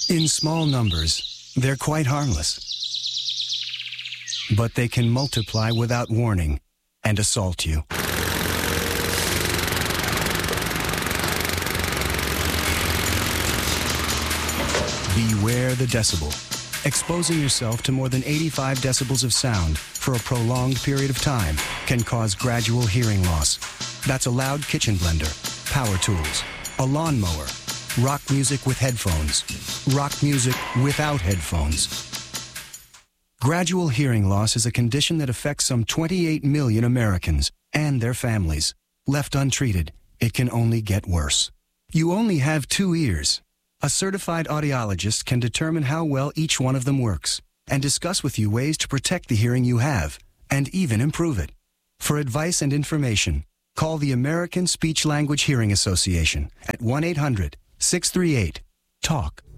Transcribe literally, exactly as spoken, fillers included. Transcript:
In small numbers, they're quite harmless. But they can multiply without warning and assault you. Beware the decibel. Exposing yourself to more than eighty-five decibels of sound for a prolonged period of time can cause gradual hearing loss. That's a loud kitchen blender, power tools, a lawnmower, rock music with headphones, rock music without headphones. Gradual hearing loss is a condition that affects some twenty-eight million Americans and their families. Left untreated, it can only get worse. You only have two ears. A certified audiologist can determine how well each one of them works and discuss with you ways to protect the hearing you have and even improve it. For advice and information, call the American Speech Language Hearing Association at one eight hundred, six three eight, TALK.